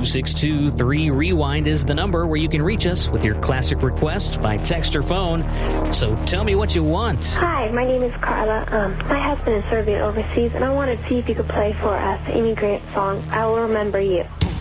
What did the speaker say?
262-3REWIND is the number where you can reach us with your classic request by text or phone. So tell me what you want. Hi, my name is Carla. My husband is serving overseas, and I wanted to see if you could play for us Amy Grant song, I Will Remember You.